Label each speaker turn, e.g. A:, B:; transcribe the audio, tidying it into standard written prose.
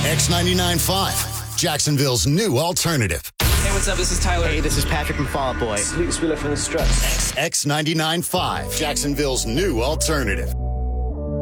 A: X99.5, Jacksonville's new alternative.
B: Hey, what's up? This is Tyler.
C: Hey, this is Patrick from Fall Out Boy.
D: Luke Spiller from The Struts.
A: X99.5, Jacksonville's new alternative.